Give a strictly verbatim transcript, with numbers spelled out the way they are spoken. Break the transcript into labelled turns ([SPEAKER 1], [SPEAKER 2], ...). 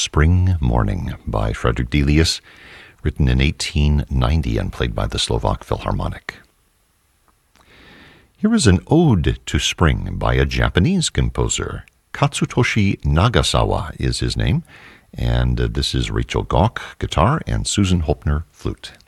[SPEAKER 1] Spring Morning by Frederick Delius, written in eighteen ninety and played by the Slovak Philharmonic. Here is an ode to spring by a Japanese composer. Katsutoshi Nagasawa is his name, and uh, this is Rachel Gauck, guitar, and Susan Hopner, flute.